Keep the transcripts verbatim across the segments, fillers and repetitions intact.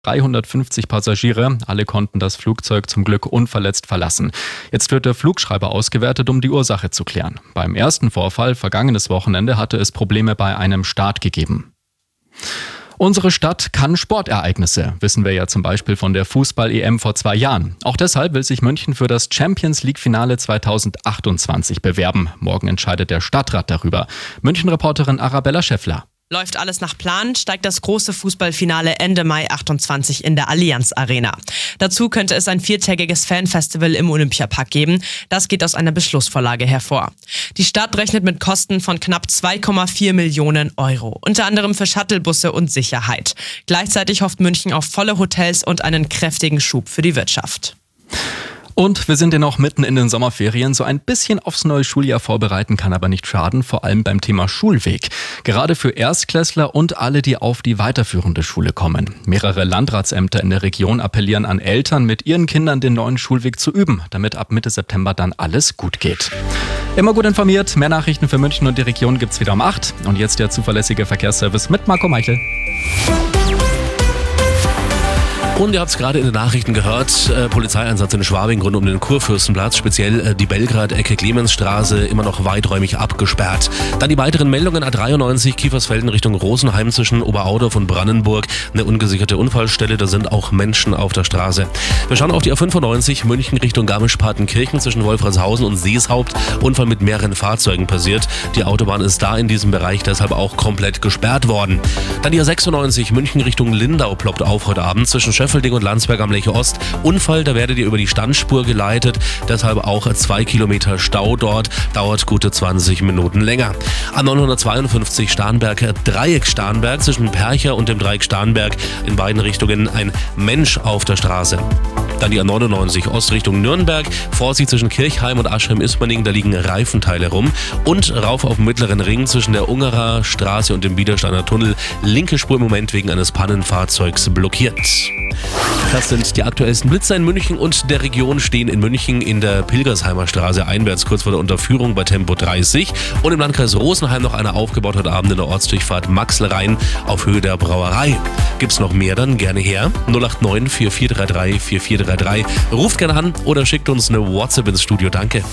dreihundertfünfzig Passagiere. Alle konnten das Flugzeug zum Glück unverletzt verlassen. Jetzt wird der Flugschreiber ausgewertet, um die Ursache zu klären. Beim ersten Vorfall vergangenes Wochenende hatte es Probleme bei einem Start gegeben. Unsere Stadt kann Sportereignisse, wissen wir ja zum Beispiel von der Fußball-E M vor zwei Jahren. Auch deshalb will sich München für das Champions-League-Finale zweitausendachtundzwanzig bewerben. Morgen entscheidet der Stadtrat darüber. München-Reporterin Arabella Schäffler. Läuft alles nach Plan, steigt das große Fußballfinale Ende Mai achtundzwanzig in der Allianz Arena. Dazu könnte es ein viertägiges Fanfestival im Olympiapark geben. Das geht aus einer Beschlussvorlage hervor. Die Stadt rechnet mit Kosten von knapp zwei Komma vier Millionen Euro, unter anderem für Shuttlebusse und Sicherheit. Gleichzeitig hofft München auf volle Hotels und einen kräftigen Schub für die Wirtschaft. Und wir sind ja noch mitten in den Sommerferien. So ein bisschen aufs neue Schuljahr vorbereiten kann aber nicht schaden, vor allem beim Thema Schulweg. Gerade für Erstklässler und alle, die auf die weiterführende Schule kommen. Mehrere Landratsämter in der Region appellieren an Eltern, mit ihren Kindern den neuen Schulweg zu üben, damit ab Mitte September dann alles gut geht. Immer gut informiert, mehr Nachrichten für München und die Region gibt's wieder um acht. Und jetzt der zuverlässige Verkehrsservice mit Marco Meichel. Und ihr habt es gerade in den Nachrichten gehört, äh, Polizeieinsatz in Schwabing rund um den Kurfürstenplatz, speziell äh, die Belgrad-Ecke Clemensstraße, immer noch weiträumig abgesperrt. Dann die weiteren Meldungen, A dreiundneunzig, Kiefersfelden Richtung Rosenheim zwischen Oberaudorf und Brandenburg, eine ungesicherte Unfallstelle, da sind auch Menschen auf der Straße. Wir schauen auf die A fünfundneunzig, München Richtung Garmisch-Partenkirchen zwischen Wolfratshausen und Seeshaupt, Unfall mit mehreren Fahrzeugen passiert. Die Autobahn ist da in diesem Bereich deshalb auch komplett gesperrt worden. Dann die A sechsundneunzig, München Richtung Lindau ploppt auf heute Abend zwischen Schöffelding und Landsberg am Lech Ost. Unfall, da werdet ihr über die Standspur geleitet, deshalb auch zwei Kilometer Stau dort, dauert gute zwanzig Minuten länger. A neunhundertzweiundfünfzig Starnberg, Dreieck Starnberg zwischen Percha und dem Dreieck Starnberg, in beiden Richtungen ein Mensch auf der Straße. Dann die A neunundneunzig Ost Richtung Nürnberg, Vorsicht zwischen Kirchheim und Aschheim-Ismaning, da liegen Reifenteile rum. Und rauf auf dem Mittleren Ring zwischen der Ungerer Straße und dem Biedersteiner Tunnel, linke Spur im Moment wegen eines Pannenfahrzeugs blockiert. Das sind die aktuellsten Blitzer in München und der Region, stehen in München in der Pilgersheimer Straße einwärts kurz vor der Unterführung bei Tempo dreißig und im Landkreis Rosenheim noch einer aufgebaut heute Abend in der Ortsdurchfahrt Maxl-Rhein auf Höhe der Brauerei. Gibt's noch mehr, dann gerne her. null acht neun vier vier drei drei vier vier drei drei. Ruft gerne an oder schickt uns eine WhatsApp ins Studio. Danke.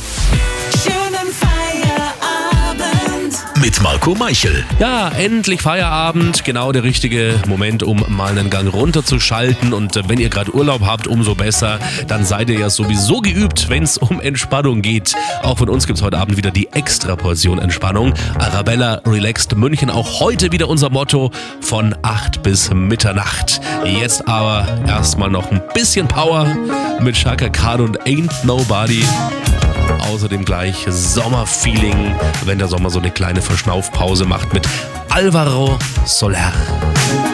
Mit Marco Meichel. Ja, endlich Feierabend. Genau der richtige Moment, um mal einen Gang runterzuschalten. Und wenn ihr gerade Urlaub habt, umso besser. Dann seid ihr ja sowieso geübt, wenn es um Entspannung geht. Auch von uns gibt es heute Abend wieder die Extra-Portion Entspannung. Arabella Relaxed München. Auch heute wieder unser Motto von acht bis Mitternacht. Jetzt aber erstmal noch ein bisschen Power mit Chaka Khan und Ain't Nobody. Außerdem gleich Sommerfeeling, wenn der Sommer so eine kleine Verschnaufpause macht mit Alvaro Soler.